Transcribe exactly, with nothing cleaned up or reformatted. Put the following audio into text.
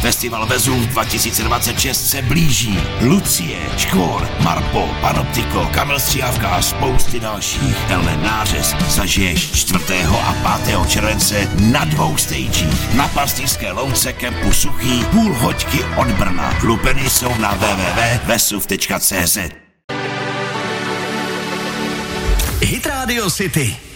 Festival Vezuv dva tisíce dvacet šest se blíží. Lucie, Škor, Marpo, Panoptiko, Kamil Stříhavka a spousty dalších. Tenhle nářez zažiješ čtvrtého a pátého července na dvou stagích. Na Pastýřské louce kempu Suchý, půl hoďky od Brna. Lupeny jsou na w w w tečka vesuv tečka cé zet. Hit Radio City.